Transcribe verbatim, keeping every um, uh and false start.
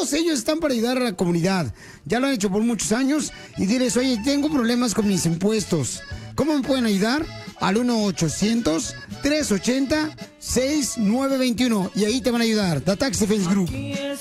todos ellos están para ayudar a la comunidad. Ya lo han hecho por muchos años. Y diles, oye, tengo problemas con mis impuestos. ¿Cómo me pueden ayudar? Al uno ochocientos, tres ochenta, seis nueve dos uno. Y ahí te van a ayudar. The Tax Defense Group.